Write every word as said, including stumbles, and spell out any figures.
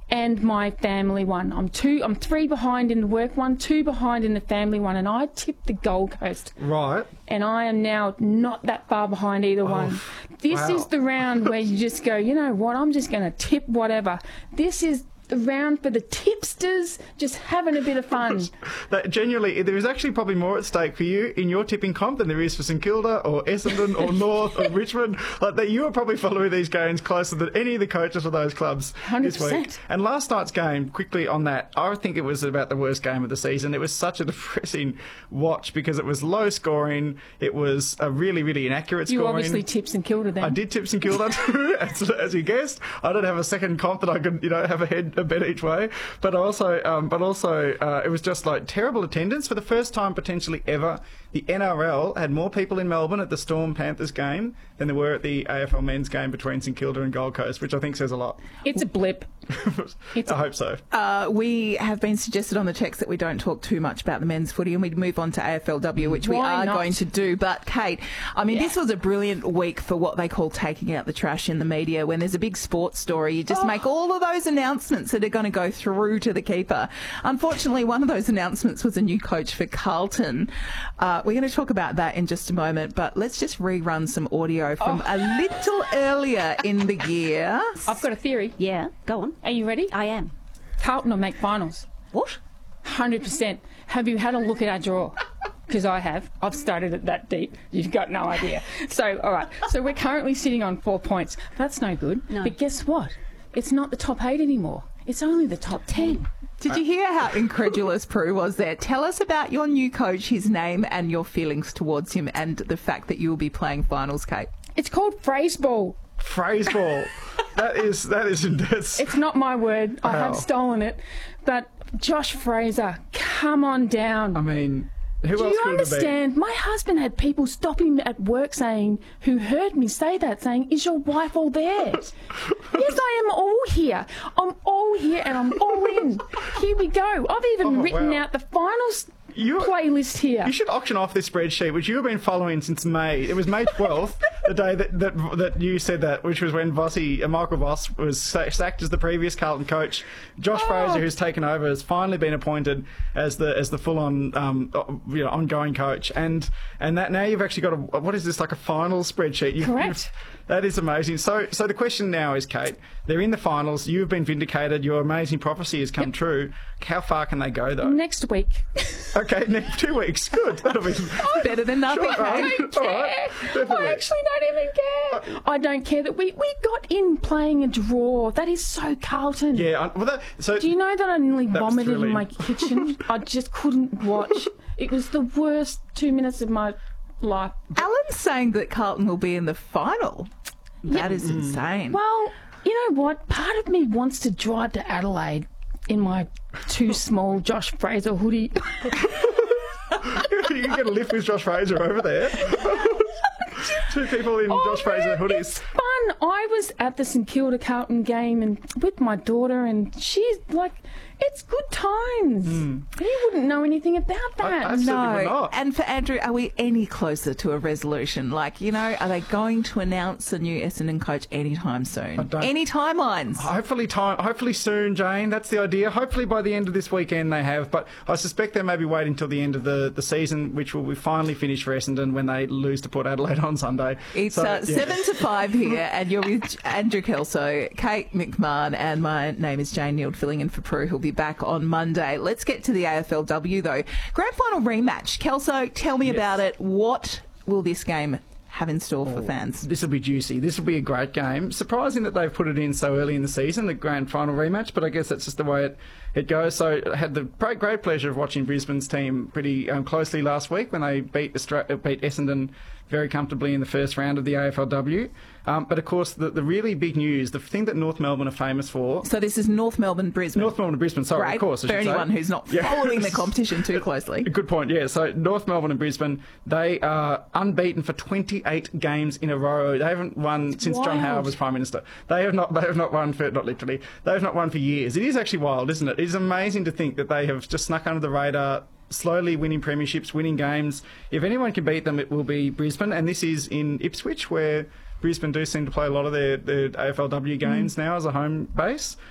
and my family one. I'm two. I'm three behind in the work one, two behind in the family one, and I tipped the Gold Coast. Right. And I am now not that far behind either Oh, one. This wow. is the round where you just go, you know what? I'm just going to tip whatever. This is the round for the tipsters, just having a bit of fun. That genuinely, there is actually probably more at stake for you in your tipping comp than there is for St Kilda or Essendon or North or Richmond. Like that, you are probably following these games closer than any of the coaches of those clubs one hundred percent. this week. And last night's game, quickly on that, I think it was about the worst game of the season. It was such a depressing watch because it was low scoring. It was a really, really inaccurate You scoring. obviously tipped St Kilda then. I did tip St Kilda too, as, as you guessed. I don't have a second comp that I could, you know, have a head a bet each way. But also, um, but also, uh, it was just like terrible attendance for the first time potentially ever. The N R L had more people in Melbourne at the Storm Panthers game than there were at the A F L men's game between St Kilda and Gold Coast, which I think says a lot. It's a blip. It's I a- hope so. Uh, we have been suggested on the text that we don't talk too much about the men's footy and we move on to A F L W, which we Why are not? going to do. But, Kate, I mean, Yeah. this was a brilliant week for what they call taking out the trash in the media. When there's a big sports story, you just Oh. make all of those announcements that are going to go through to the keeper. Unfortunately, one of those announcements was a new coach for Carlton. Uh, we're going to talk about that in just a moment, but let's just rerun some audio from Oh. a little earlier in the year. I've got a theory. Yeah, go on. Are you ready? I am. Carlton will make finals. What? one hundred percent. Have you had a look at our draw? Because I have. I've started it that deep. You've got no idea. So, all right. So we're currently sitting on four points. That's no good. No. But guess what? It's not the top eight anymore. It's only the top ten. Did you hear how incredulous Prue was there? Tell us about your new coach, his name, and your feelings towards him, and the fact that you will be playing finals, Kate. It's called phrase ball. Phrase ball. That is, that is intense. It's not my word. I Wow. have stolen it. But Josh Fraser, come on down. I mean, who Do else you could it have been? understand? My husband had people stop him at work saying, who heard me say that, saying, is your wife all there? Yes, I am all here. I'm all here and I'm all in. Here we go. I've even Oh, written wow. out the finals You- playlist here. You should auction off this spreadsheet, which you have been following since May. It was May twelfth, the day that, that that you said that, which was when Vossi, uh, Michael Voss was sa- sacked as the previous Carlton coach. Josh Oh. Fraser, who's taken over, has finally been appointed as the as the full-on um, uh, you know, ongoing coach. And and that now you've actually got a, what is this, like a final spreadsheet? You've, Correct. you've- that is amazing. So so the question now is, Kate, they're in the finals. You've been vindicated. Your amazing prophecy has come true. How far can they go, though? Next week. Okay, next two weeks. Good. That'll be Better than nothing, Sure, Kate. right. don't All care. right, definitely. I actually don't even care. I don't care that we, we got in playing a draw. That is so Carlton. Yeah. I- Well, that, so Do you know that I nearly That was vomited in thrilling. my kitchen? I just couldn't watch. It was the worst two minutes of my life. Alan's saying that Carlton will be in the final. That is insane. Well, you know what? Part of me wants to drive to Adelaide in my too small Josh Fraser hoodie. you can get a lift with Josh Fraser over there. Two people in Oh, Josh Fraser man, hoodies. It's fun. I was at the St Kilda Carlton game and with my daughter, and she's like, it's good times. You wouldn't know anything about I- that. I certainly would No. not. And for Andrew, are we any closer to a resolution? Like, you know, are they going to announce a new Essendon coach anytime soon? don't- Any timelines? Hopefully, time. Hopefully soon, Jane. That's the idea. Hopefully by the end of this weekend they have. But I suspect they may be waiting until the end of the, the season, which will be finally finished for Essendon when they lose to Port Adelaide on Sunday. It's So, uh, yeah. seven to five here, and you're with Andrew Kelso, Kate McMahon, and my name is Jane Neild, filling in for Prue, who'll be back on Monday. Let's get to the A F L W, though. Grand final rematch. Kelso, tell me Yes. about it. What will this game have in store for fans? This will be juicy. This will be a great game. Surprising that they've put it in so early in the season, the grand final rematch, but I guess that's just the way it, it goes. So I had the great, great pleasure of watching Brisbane's team pretty um, closely last week when they beat, Austra- uh, beat Essendon very comfortably in the first round of the A F L W. Um, but of course, the, the really big news, the thing that North Melbourne are famous for... So this is North Melbourne, Brisbane. North Melbourne and Brisbane, sorry, Great. of course. I For should say. anyone who's not Yeah. following the competition too closely. Good point, yeah. So North Melbourne and Brisbane, they are unbeaten for twenty-eight games in a row. They haven't won since John Wild. Howard was Prime Minister. They have not they have not won for, not literally, they have not won for years. It is actually wild, isn't it? It is amazing to think that they have just snuck under the radar, slowly winning premierships, winning games. If anyone can beat them, it will be Brisbane, and this is in Ipswich, where Brisbane do seem to play a lot of their, their A F L W games now as a home base.